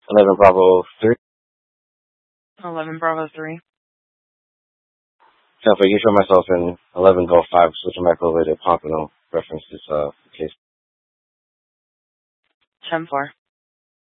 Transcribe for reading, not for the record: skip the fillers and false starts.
11 Bravo 3. 11 Bravo 3. Example, you show myself in 11 Golf 5, switching back over to Pompano, reference this case. 10-4.